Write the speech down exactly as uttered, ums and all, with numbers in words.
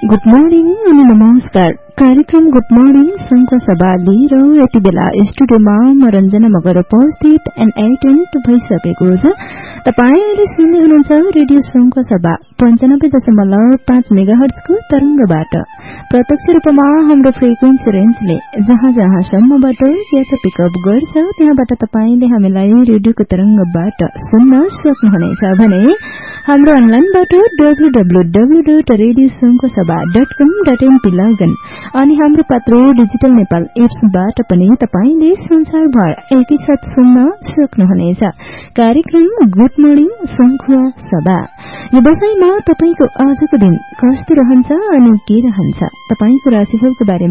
Good morning अनि नमस्कार। कार्यक्रम गुड मर्निङ संघ सभा लिएर यति बेला स्टुडियोमा म रञ्जना मगर उपस्थित एन्ड एटेन्ट भइसकेको छ। तपाईँ अहिले सुन्दै हुनुहुन्छ रेडियो संघ सभा पन्चानब्बे दशमलव पाँच मेगाहर्जको तरंगबाट। प्रत्यक्ष रूपमा हाम्रो फ्रिक्वेन्सी रेन्जले जहाँ जहाँसम्मबाट यता पिकअप गर्छ त्यहाँबाट तपाईले हामीलाई रेडियोको तरंगबाट सुन्न सक्नुहुनेछ भने हाम्रो अनलाइनबाट W W W dot radio संघ सभा डट कम डट एनपी लगइन अनि हाम्रो पात्रो डिजिटल नेपाल एप्सबाट पनि तपाईले संसारभर एकैसाथ सुन्न सक्नुहुनेछ। कार्यक्रम गुड मर्निङ संघ सभा। यो बसाइमा तपाईको आजको दिन कस्तो रहन्छ अनि के रहन्छ, तपाईको राशिफलको बारेमा